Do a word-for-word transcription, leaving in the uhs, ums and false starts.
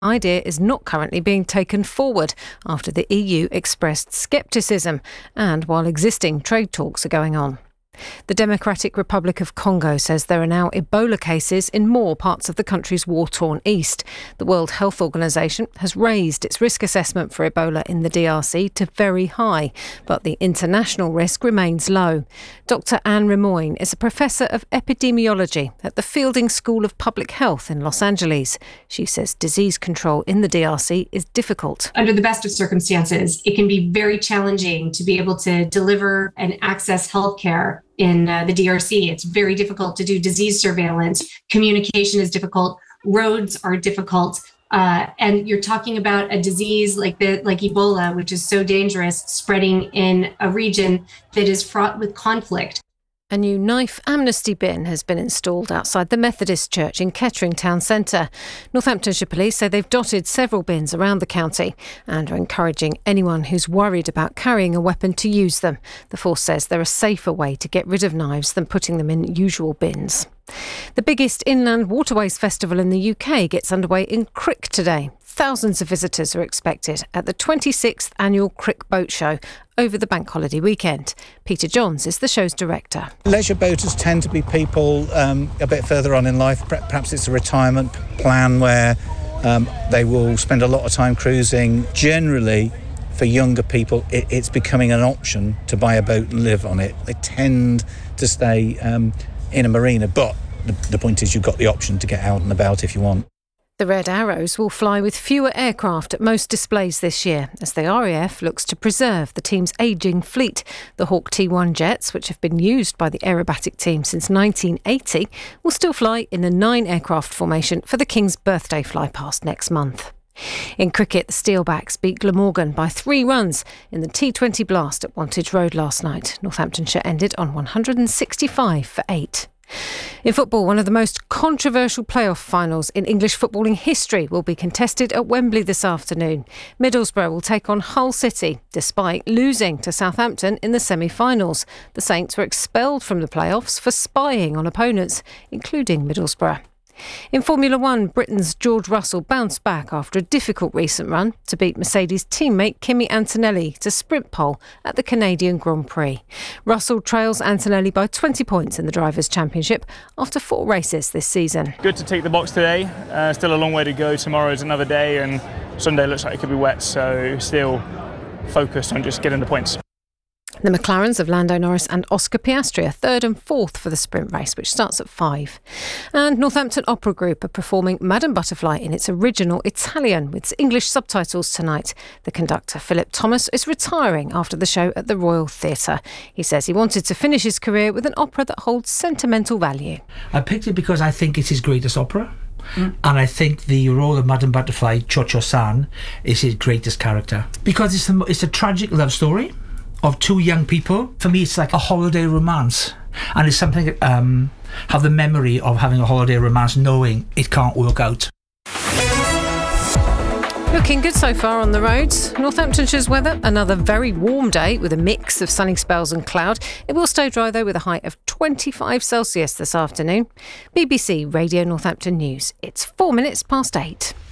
idea is not currently being taken forward after the E U expressed scepticism and while existing trade talks are going on. The Democratic Republic of Congo says there are now Ebola cases in more parts of the country's war-torn east. The World Health Organization has raised its risk assessment for Ebola in the D R C to very high, but the international risk remains low. Doctor Anne Remoyne is a professor of epidemiology at the Fielding School of Public Health in Los Angeles. She says disease control in the D R C is difficult. Under the best of circumstances, it can be very challenging to be able to deliver and access healthcare in uh, the D R C. It's very difficult to do disease surveillance. Communication is difficult. Roads are difficult. Uh, and you're talking about a disease like the like Ebola, which is so dangerous, spreading in a region that is fraught with conflict. A new knife amnesty bin has been installed outside the Methodist Church in Kettering Town Centre. Northamptonshire Police say they've dotted several bins around the county and are encouraging anyone who's worried about carrying a weapon to use them. The force says they're a safer way to get rid of knives than putting them in usual bins. The biggest inland waterways festival in the U K gets underway in Crick today. Thousands of visitors are expected at the twenty-sixth annual Crick Boat Show over the bank holiday weekend. Peter Johns is the show's director. Leisure boaters tend to be people um, a bit further on in life. Perhaps it's a retirement plan where um, they will spend a lot of time cruising. Generally, for younger people, it, it's becoming an option to buy a boat and live on it. They tend to stay um, in a marina, but the, the point is you've got the option to get out and about if you want. The Red Arrows will fly with fewer aircraft at most displays this year as the R A F looks to preserve the team's ageing fleet. The Hawk T one jets, which have been used by the aerobatic team since nineteen eighty, will still fly in a nine-aircraft formation for the King's birthday flypast next month. In cricket, the Steelbacks beat Glamorgan by three runs in the T twenty Blast at Wantage Road last night. Northamptonshire ended on one hundred sixty-five for eight. In football, one of the most controversial playoff finals in English footballing history will be contested at Wembley this afternoon. Middlesbrough will take on Hull City, despite losing to Southampton in the semi-finals. The Saints were expelled from the playoffs for spying on opponents, including Middlesbrough. In Formula One, Britain's George Russell bounced back after a difficult recent run to beat Mercedes teammate Kimi Antonelli to sprint pole at the Canadian Grand Prix. Russell trails Antonelli by twenty points in the Drivers' Championship after four races this season. Good to tick the box today. Uh, still a long way to go. Tomorrow is another day and Sunday looks like it could be wet, so still focused on just getting the points. The McLarens of Lando Norris and Oscar Piastri are third and fourth for the sprint race, which starts at five. And Northampton Opera Group are performing Madame Butterfly in its original Italian with English subtitles tonight. The conductor, Philip Thomas, is retiring after the show at the Royal Theatre. He says he wanted to finish his career with an opera that holds sentimental value. I picked it because I think it's his greatest opera. Mm. And I think the role of Madame Butterfly, Cho-Cho-san, is his greatest character. Because it's a, it's a tragic love story of two young people. For me, it's like a holiday romance. And it's something that um, have the memory of having a holiday romance knowing it can't work out. Looking good so far on the roads. Northamptonshire's weather, another very warm day with a mix of sunny spells and cloud. It will stay dry though with a high of twenty-five Celsius this afternoon. B B C Radio Northampton News. It's four minutes past eight.